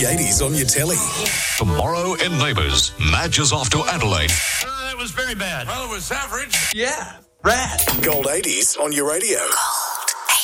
80s on your telly. Tomorrow in Neighbours, Madge is off to Adelaide. That was very bad. Well, it was average. Yeah, rad. Gold 80s on your radio.